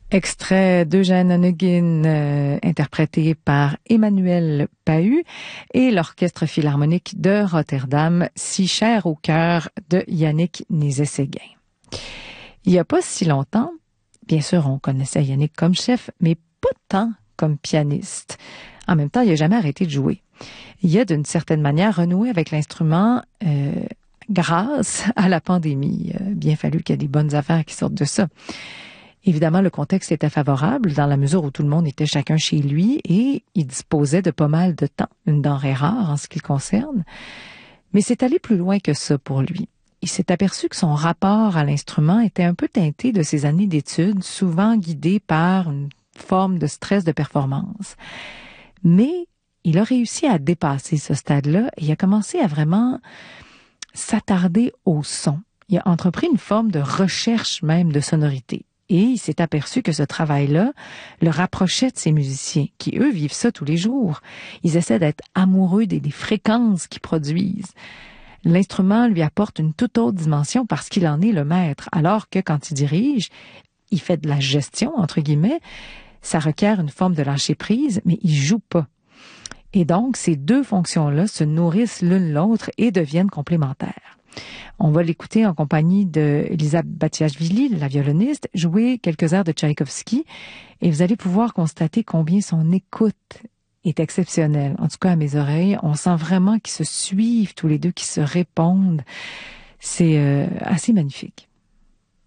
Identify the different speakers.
Speaker 1: Extrait d'Eugène Onegin, interprété par Emmanuel Pahud et l'Orchestre philharmonique de Rotterdam, si cher au cœur de Yannick Nézet-Séguin. Il n'y a pas si longtemps, bien sûr, on connaissait Yannick comme chef, mais pas tant comme pianiste. En même temps, il n'a jamais arrêté de jouer. Il a d'une certaine manière renoué avec l'instrument grâce à la pandémie. Bien fallu qu'il y ait des bonnes affaires qui sortent de ça. Évidemment, le contexte était favorable dans la mesure où tout le monde était chacun chez lui et il disposait de pas mal de temps, une denrée rare en ce qui le concerne. Mais c'est allé plus loin que ça pour lui. Il s'est aperçu que son rapport à l'instrument était un peu teinté de ses années d'études, souvent guidé par une forme de stress de performance. Mais il a réussi à dépasser ce stade-là et il a commencé à vraiment s'attarder au son. Il a entrepris une forme de recherche même de sonorité. Et il s'est aperçu que ce travail-là le rapprochait de ses musiciens, qui, eux, vivent ça tous les jours. Ils essaient d'être amoureux des fréquences qu'ils produisent. L'instrument lui apporte une toute autre dimension parce qu'il en est le maître, alors que quand il dirige, il fait de la gestion, entre guillemets. Ça requiert une forme de lâcher-prise, mais il joue pas. Et donc, ces deux fonctions-là se nourrissent l'une l'autre et deviennent complémentaires. On va l'écouter en compagnie de Elisa Batiashvili, la violoniste, jouer quelques airs de Tchaïkovski et vous allez pouvoir constater combien son écoute est exceptionnelle. En tout cas, à mes oreilles, on sent vraiment qu'ils se suivent tous les deux, qu'ils se répondent. C'est assez magnifique.